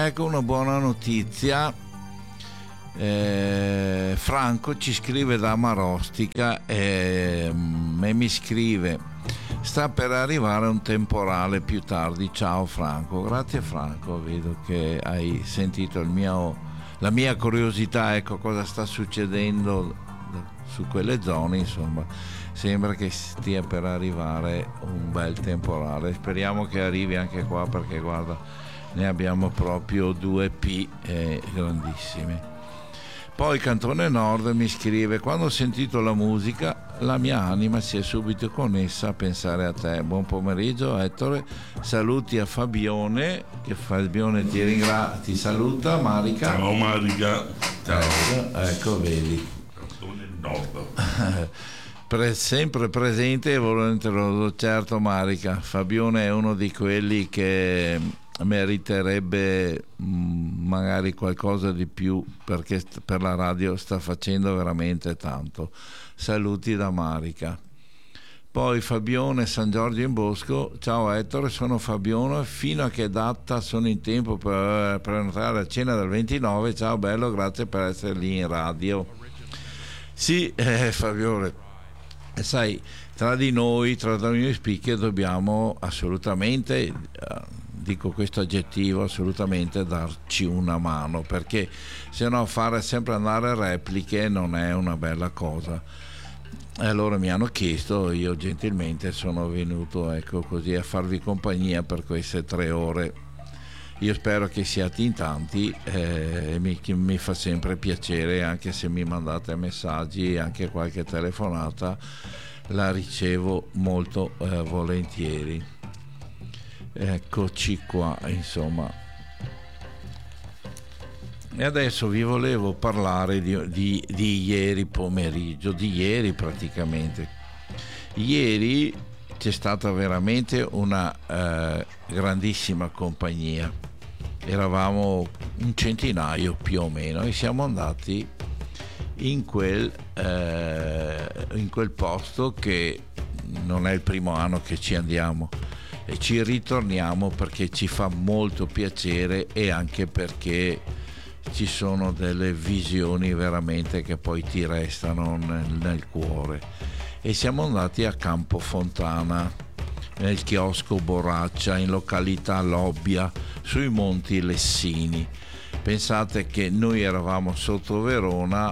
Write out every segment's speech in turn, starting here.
ecco una buona notizia. Franco ci scrive da Marostica e mi scrive: sta per arrivare un temporale più tardi. Ciao Franco. Grazie Franco, vedo che hai sentito la mia curiosità, ecco cosa sta succedendo su quelle zone. Insomma, sembra che stia per arrivare un bel temporale, speriamo che arrivi anche qua, perché guarda, ne abbiamo proprio 2P grandissime. Poi Cantone Nord mi scrive: quando ho sentito la musica la mia anima si è subito connessa a pensare a te. Buon pomeriggio Ettore, saluti a Fabione, che Fabione ti saluta. Marica. Ciao Marica. Ciao. Ecco vedi. Cantone Nord. Sempre presente e volenteroso, certo Marica. Fabione è uno di quelli che meriterebbe magari qualcosa di più, perché per la radio sta facendo veramente tanto. Saluti da Marica. Poi Fabione, San Giorgio in Bosco: ciao Ettore, sono Fabione, fino a che data sono in tempo per prenotare la cena del 29? Ciao bello, grazie per essere lì in radio. Sì, Fabione, sai, tra di noi speaker dobbiamo assolutamente, dico questo aggettivo, assolutamente darci una mano, perché se no fare sempre andare repliche non è una bella cosa. E allora mi hanno chiesto, io gentilmente sono venuto, ecco, così a farvi compagnia per queste 3 ore. Io spero che siate in tanti, mi fa sempre piacere, anche se mi mandate messaggi, anche qualche telefonata la ricevo molto volentieri. Eccoci qua, insomma. E adesso vi volevo parlare di ieri pomeriggio, di ieri praticamente. Ieri c'è stata veramente una grandissima compagnia, eravamo un centinaio più o meno, e siamo andati in quel posto che non è il primo anno che ci andiamo, e ci ritorniamo perché ci fa molto piacere, e anche perché ci sono delle visioni veramente che poi ti restano nel cuore. E siamo andati a Campofontana, nel chiosco Boraccia, in località Lobbia, sui Monti Lessini. Pensate che noi eravamo sotto Verona,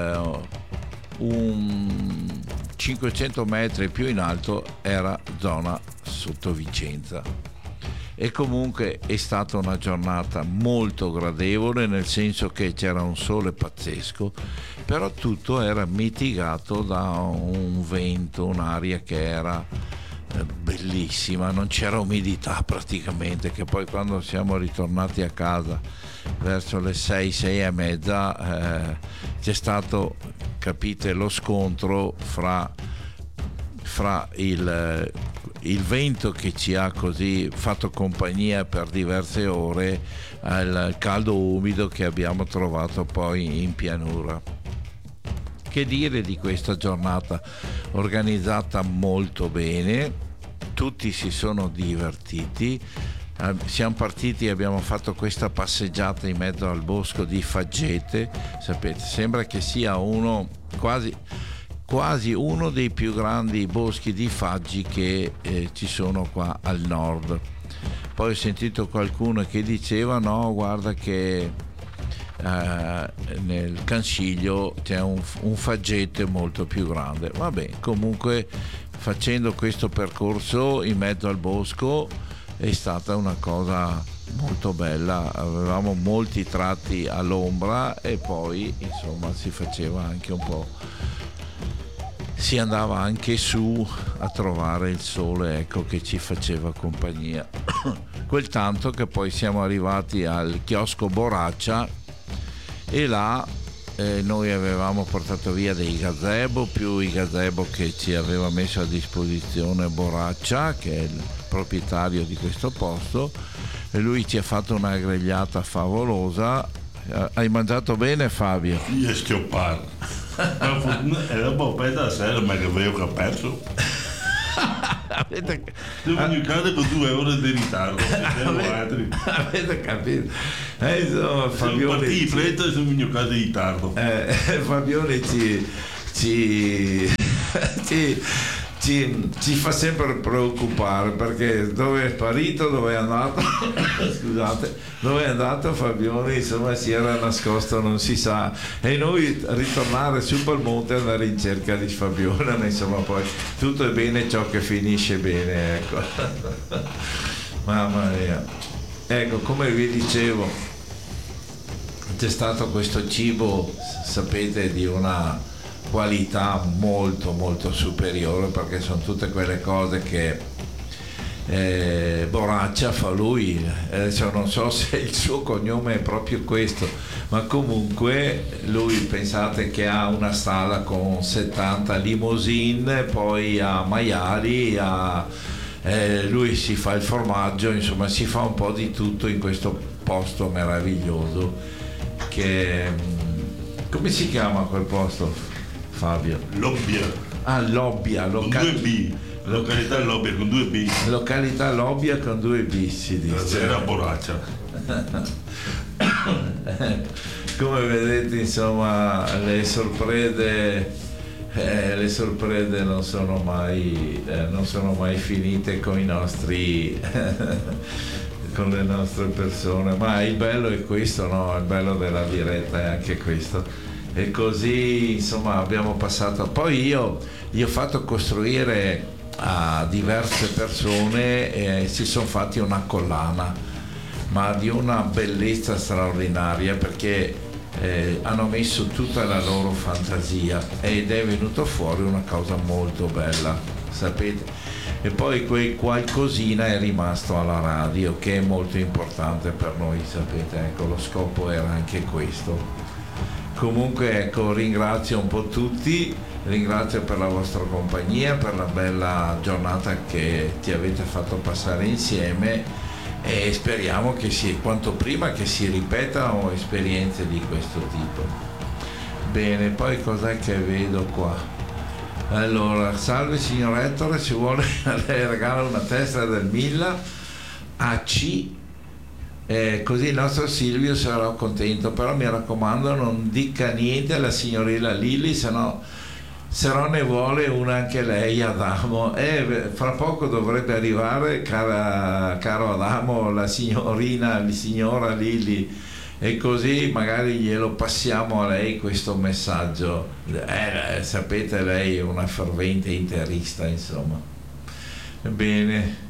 un 500 metri più in alto era zona sotto Vicenza. E comunque è stata una giornata molto gradevole, nel senso che c'era un sole pazzesco, però tutto era mitigato da un vento, un'aria che era bellissima, non c'era umidità praticamente, che poi quando siamo ritornati a casa verso le 6 e mezza c'è stato, capite, lo scontro fra il vento che ci ha così fatto compagnia per diverse ore al caldo umido che abbiamo trovato poi in pianura. Che dire di questa giornata organizzata molto bene, tutti si sono divertiti. Siamo partiti e abbiamo fatto questa passeggiata in mezzo al bosco di Faggete. Sapete, sembra che sia quasi uno dei più grandi boschi di faggi che ci sono qua al nord. Poi ho sentito qualcuno che diceva: no, guarda che nel Cansiglio c'è un faggete molto più grande. Vabbè, comunque facendo questo percorso in mezzo al bosco è stata una cosa molto bella, avevamo molti tratti all'ombra e poi insomma si faceva anche un po', si andava anche su a trovare il sole, ecco, che ci faceva compagnia. Quel tanto che poi siamo arrivati al chiosco Boraccia e là noi avevamo portato via dei gazebo, più i gazebo che ci aveva messo a disposizione Boraccia, che è il proprietario di questo posto, e lui ci ha fatto una grigliata favolosa. Hai mangiato bene, Fabio? Io schioppare. Era un po' da sera, ma che avevo capito. Siamo in casa con 2 ore di ritardo. Avete capito? Insomma, Fabione Fabione siamo in casa di ritardo. Fabione ci fa sempre preoccupare, perché dove è sparito, dove è andato scusate, dove è andato Fabione, insomma si era nascosto, non si sa, e noi ritornare su per monte alla ricerca di Fabione, ma insomma poi tutto è bene ciò che finisce bene, ecco. Mamma mia, ecco, come vi dicevo, c'è stato questo cibo, sapete, di una qualità molto molto superiore, perché sono tutte quelle cose che Boraccia fa lui. Adesso non so se il suo cognome è proprio questo, ma comunque lui, pensate che ha una stalla con 70 limousine, poi ha maiali, lui si fa il formaggio, insomma si fa un po' di tutto in questo posto meraviglioso che, come si chiama quel posto, Fabio? Lobbia. Lobbia, con 2 B. Località Lobbia con 2 B. Località Lobbia con 2 B, si dice. Era Boraccia. Come vedete, insomma, le sorprese non sono mai finite con i nostri con le nostre persone, ma il bello è questo, no? Il bello della diretta è anche questo. E così, insomma, abbiamo passato. Poi io ho fatto costruire a diverse persone e si sono fatti una collana, ma di una bellezza straordinaria, perché hanno messo tutta la loro fantasia ed è venuto fuori una cosa molto bella, sapete. E poi quel qualcosina è rimasto alla radio, che è molto importante per noi, sapete, ecco, lo scopo era anche questo. Comunque, ecco, ringrazio un po' tutti, ringrazio per la vostra compagnia, per la bella giornata che ti avete fatto passare insieme, e speriamo che quanto prima che si ripetano esperienze di questo tipo. Bene, poi cos'è che vedo qua? Allora, salve signor Ettore, ci vuole le regala una tessera del Milla AC. Così il nostro Silvio sarà contento, però mi raccomando non dica niente alla signorina Lilli, se no ne vuole una anche lei, Adamo. Fra poco dovrebbe arrivare, caro Adamo, la signora Lilli, e così magari glielo passiamo a lei questo messaggio. Sapete, lei è una fervente interista, insomma. Bene.